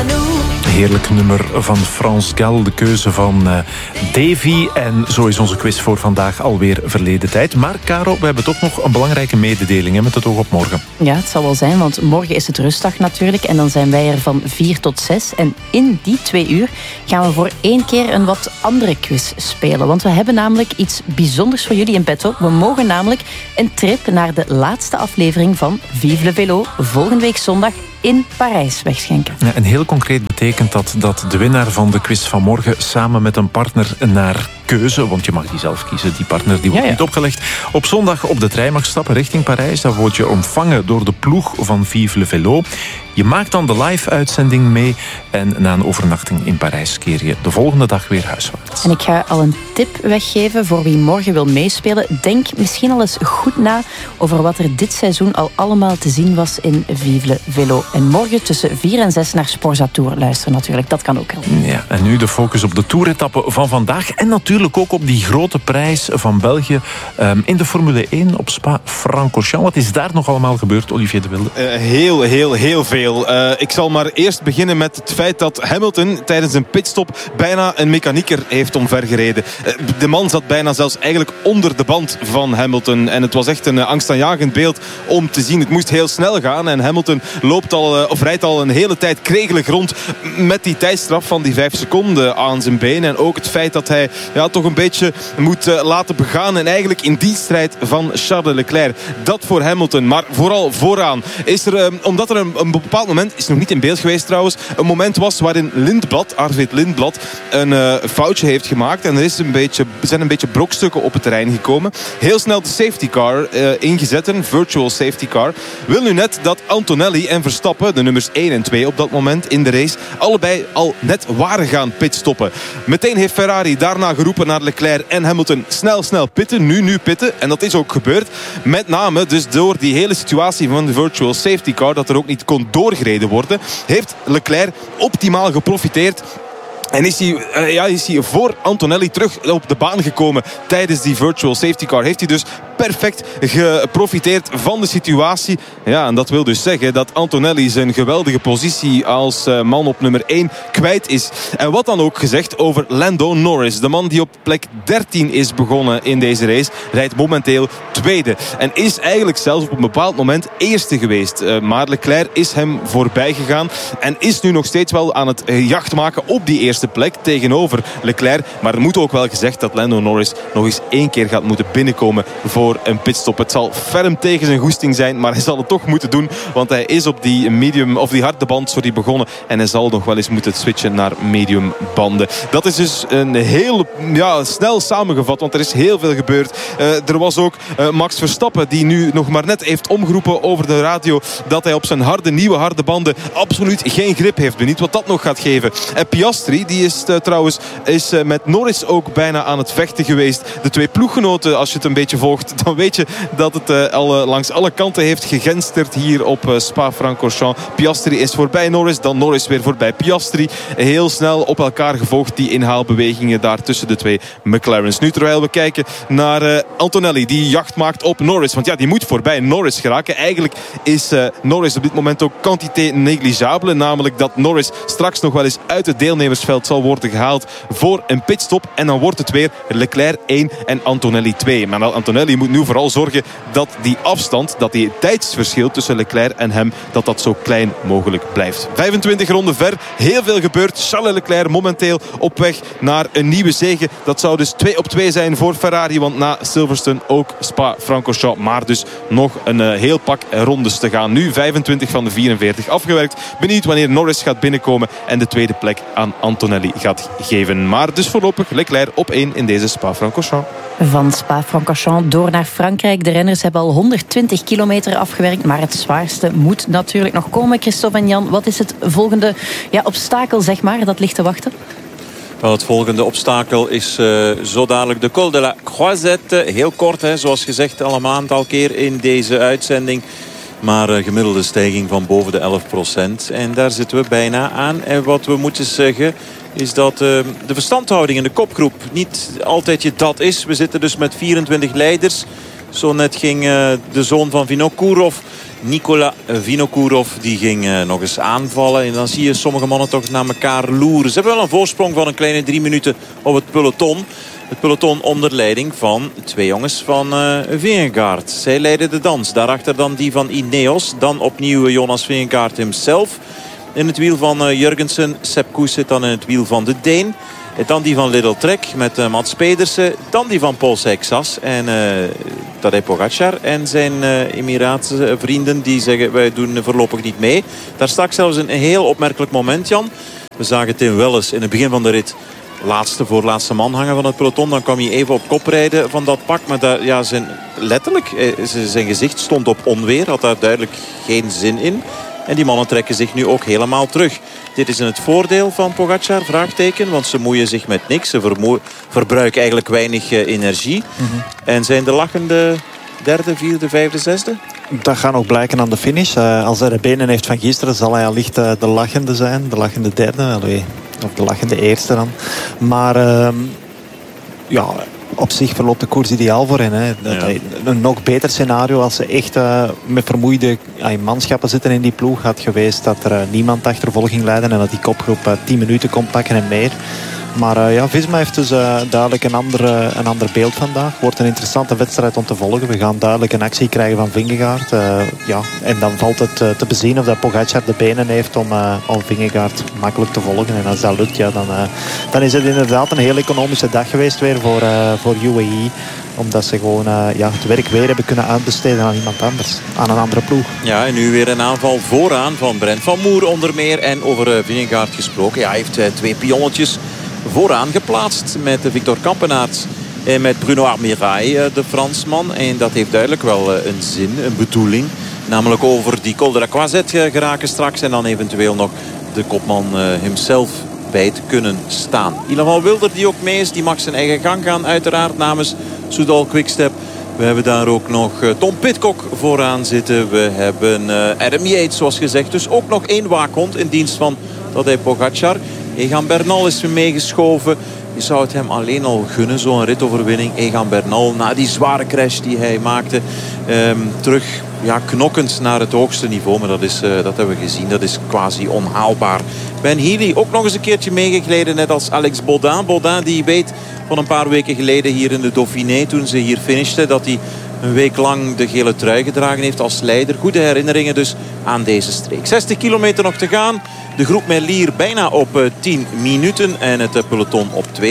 Heerlijk nummer van France Gall, de keuze van Davy. En zo is onze quiz voor vandaag alweer verleden tijd. Maar Caro, we hebben toch nog een belangrijke mededeling met het oog op morgen. Ja, het zal wel zijn, want morgen is het rustdag natuurlijk. En dan zijn wij er van 4 tot 6. En in die 2 uur gaan we voor 1 keer een wat andere quiz spelen. Want we hebben namelijk iets bijzonders voor jullie in petto. We mogen namelijk een trip naar de laatste aflevering van Vive le Vélo volgende week zondag in Parijs wegschenken. Ja, en heel concreet betekent dat de winnaar van de quiz van morgen samen met een partner naar keuze, want je mag die zelf kiezen, die partner die wordt niet opgelegd, op zondag op de trein mag stappen richting Parijs. Dan word je ontvangen door de ploeg van Vive le Vélo. Je maakt dan de live-uitzending mee en na een overnachting in Parijs keer je de volgende dag weer huiswaarts. En ik ga al een tip weggeven voor wie morgen wil meespelen. Denk misschien al eens goed na over wat er dit seizoen al allemaal te zien was in Vive le Vélo. En morgen tussen 4 en 6 naar Sporza Tour luisteren natuurlijk. Dat kan ook wel. Ja, en nu de focus op de toeretappe van vandaag. En natuurlijk ook op die grote prijs van België in de Formule 1 op Spa-Francorchamps. Wat is daar nog allemaal gebeurd, Olivier de Wilde? Heel veel. Ik zal maar eerst beginnen met het feit dat Hamilton tijdens een pitstop bijna een mechanieker heeft omvergereden. De man zat bijna zelfs eigenlijk onder de band van Hamilton. En het was echt een angstaanjagend beeld om te zien. Het moest heel snel gaan en Hamilton rijdt al een hele tijd kregelig rond met die tijdstraf van die 5 seconden aan zijn been. En ook het feit dat hij toch een beetje moet laten begaan. En eigenlijk in die strijd van Charles Leclerc. Dat voor Hamilton. Maar vooral vooraan is er, omdat er een bepaald moment, is nog niet in beeld geweest trouwens, een moment was waarin Arvid Lindblad een foutje heeft gemaakt. En er zijn een beetje brokstukken op het terrein gekomen. Heel snel de safety car ingezet, een virtual safety car. Wil nu net dat Antonelli en Verstappen, de nummers 1 en 2 op dat moment in de race, allebei al net waren gaan pitstoppen. Meteen heeft Ferrari daarna geroepen naar Leclerc en Hamilton snel pitten, nu pitten. En dat is ook gebeurd. Met name dus door die hele situatie van de virtual safety car, dat er ook niet kon doorgereden worden, heeft Leclerc optimaal geprofiteerd. En is hij voor Antonelli terug op de baan gekomen tijdens die virtual safety car. Heeft hij dus perfect geprofiteerd van de situatie. Ja, en dat wil dus zeggen dat Antonelli zijn geweldige positie als man op nummer 1 kwijt is. En wat dan ook gezegd over Lando Norris. De man die op plek 13 is begonnen in deze race, rijdt momenteel tweede. En is eigenlijk zelfs op een bepaald moment eerste geweest. Maar Leclerc is hem voorbij gegaan. En is nu nog steeds wel aan het jacht maken op die eerste plek tegenover Leclerc. Maar er moet ook wel gezegd dat Lando Norris nog eens 1 keer gaat moeten binnenkomen voor een pitstop. Het zal ferm tegen zijn goesting zijn, maar hij zal het toch moeten doen, want hij is op die harde band begonnen en hij zal nog wel eens moeten switchen naar medium banden. Dat is dus een heel snel samengevat, want er is heel veel gebeurd. Er was ook Max Verstappen die nu nog maar net heeft omgeroepen over de radio dat hij op zijn nieuwe harde banden absoluut geen grip heeft. Benieuwd wat dat nog gaat geven. En Piastri, die is trouwens met Norris ook bijna aan het vechten geweest. De 2 ploeggenoten, als je het een beetje volgt, dan weet je dat het langs alle kanten heeft gegensterd hier op Spa-Francorchamps. Piastri is voorbij Norris, dan Norris weer voorbij Piastri. Heel snel op elkaar gevolgd, die inhaalbewegingen daar tussen de 2 McLarens. Nu terwijl we kijken naar Antonelli, die jacht maakt op Norris. Want die moet voorbij Norris geraken. Eigenlijk is Norris op dit moment ook quantité negligible. Namelijk dat Norris straks nog wel eens uit het deelnemersveld zal worden gehaald voor een pitstop. En dan wordt het weer Leclerc 1 en Antonelli 2. Maar Antonelli moet nu vooral zorgen dat die afstand, dat die tijdsverschil tussen Leclerc en hem, dat zo klein mogelijk blijft. 25 ronden ver, heel veel gebeurd. Charles Leclerc momenteel op weg naar een nieuwe zege. Dat zou dus 2-2 zijn voor Ferrari, want na Silverstone ook Spa-Francorchamps. Maar dus nog een heel pak rondes te gaan. Nu 25 van de 44 afgewerkt. Benieuwd wanneer Norris gaat binnenkomen en de tweede plek aan Antonelli gaat geven. Maar dus voorlopig Leclerc op 1 in deze Spa-Francorchamps. Van Spa-Francorchamps door naar Frankrijk. De renners hebben al 120 kilometer afgewerkt, maar het zwaarste moet natuurlijk nog komen. Christophe en Jan, wat is het volgende obstakel, zeg maar, dat ligt te wachten? Wel, het volgende obstakel is zo dadelijk de Col de la Croisette. Heel kort, zoals gezegd, al een aantal keer in deze uitzending. Maar gemiddelde stijging van boven de 11%. En daar zitten we bijna aan. En wat we moeten zeggen is dat de verstandhouding in de kopgroep niet altijd dat is. We zitten dus met 24 leiders. Zo net ging de zoon van Vinokourov Nikola Vinokourov die ging nog eens aanvallen. En dan zie je sommige mannen toch naar elkaar loeren. Ze hebben wel een voorsprong van een kleine 3 minuten op het peloton. Het peloton onder leiding van 2 jongens van Vingegaard. Zij leiden de dans. Daarachter dan die van Ineos. Dan opnieuw Jonas Vingegaard himself. In het wiel van Jurgensen. Sepp Kuss zit dan in het wiel van de Deen. Dan die van Lidl Trek met Mats Pedersen. Dan die van Paul Seixas en Tadej Pogacar. En zijn Emiraatse vrienden die zeggen wij doen voorlopig niet mee. Daar stak zelfs een heel opmerkelijk moment, Jan. We zagen Tim Welles in het begin van de rit voorlaatste man hangen van het peloton. Dan kwam hij even op kop rijden van dat pak. Maar zijn gezicht stond op onweer. Had daar duidelijk geen zin in. En die mannen trekken zich nu ook helemaal terug. Dit is in het voordeel van Pogacar, vraagteken. Want ze moeien zich met niks. Ze verbruiken eigenlijk weinig energie. En zijn de lachende 3e, 4e, 5e, 6e? Dat gaat nog blijken aan de finish. Als hij de benen heeft van gisteren zal hij allicht de lachende zijn. De lachende 3e. Of de lachende 1e dan. Maar op zich verloopt de koers ideaal voor hen. Hè. Een nog beter scenario als ze echt met vermoeide manschappen zitten in die ploeg had geweest. Dat er niemand achtervolging leiden en dat die kopgroep 10 minuten kon pakken en meer. Maar Visma heeft dus duidelijk een ander beeld vandaag. Wordt een interessante wedstrijd om te volgen. We gaan duidelijk een actie krijgen van Vingegaard. En dan valt het te bezien of dat Pogacar de benen heeft om Vingegaard makkelijk te volgen. En als dat lukt, dan is het inderdaad een heel economische dag geweest weer voor UAE. Omdat ze gewoon het werk weer hebben kunnen uitbesteden aan iemand anders. Aan een andere ploeg. Ja, en nu weer een aanval vooraan van Brent van Moer onder meer. En over Vingegaard gesproken. Ja, hij heeft 2 pionnetjes vooraan geplaatst met Victor Kampenaerts en met Bruno Armirail, de Fransman. En dat heeft duidelijk wel een zin, een bedoeling. Namelijk over die Col de la Croisette geraken straks. En dan eventueel nog de kopman hemzelf bij te kunnen staan. Ilan van Wilder die ook mee is, die mag zijn eigen gang gaan uiteraard namens Soudal Quickstep. We hebben daar ook nog Tom Pidcock vooraan zitten. We hebben Adam Yates zoals gezegd. Dus ook nog 1 waakhond in dienst van Tadej Pogacar. Egan Bernal is meegeschoven. Je zou het hem alleen al gunnen, zo'n ritoverwinning. Egan Bernal na die zware crash die hij maakte. Terug knokkend naar het hoogste niveau. Maar dat hebben we gezien. Dat is quasi onhaalbaar. Ben Healy ook nog eens een keertje meegegleden. Net als Alex Baudin. Baudin die weet van een paar weken geleden hier in de Dauphiné. Toen ze hier finishte. Dat hij een week lang de gele trui gedragen heeft als leider. Goede herinneringen dus aan deze streek. 60 kilometer nog te gaan. De groep Merlier bijna op 10 minuten. En het peloton op 2,50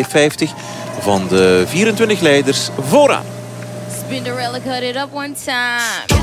van de 24 leiders vooraan. Spinderella cut it up one time.